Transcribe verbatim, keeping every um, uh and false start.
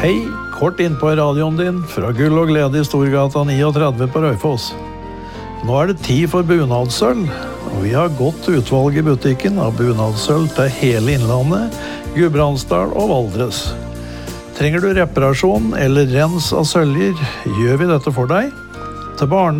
Hei, kort inn på radioen din fra Gull og Glede i Storgata trettini på Raufoss. Nå er det tid for bunadssølv, og vi har godt utvalg i butikken av bunadssølv til hele Innlandet, Gudbrandsdal og Valdres. Trenger du reparasjon eller rens av søljer, gjør vi dette for deg. Til barn